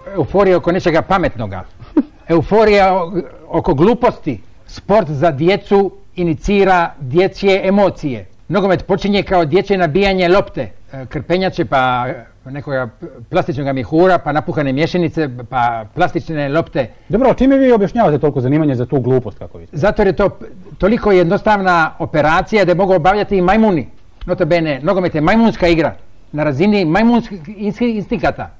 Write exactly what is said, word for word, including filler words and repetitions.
euforija oko nečega pametnoga. Euforija oko gluposti. Sport za djecu inicira dječje emocije. Nogomet počinje kao dječje nabijanje lopte, krpenjače pa nekoga plastičnog mjehura, pa napuhane mješanice, pa plastične lopte. Dobro, čime vi objašnjavate toliko zanimanje za tu glupost, kako vidite? Zato je to toliko jednostavna operacija da mogu obavljati i majmuni. Nota bene, nogomet je majmunska igra na razini majmunskih instinkata.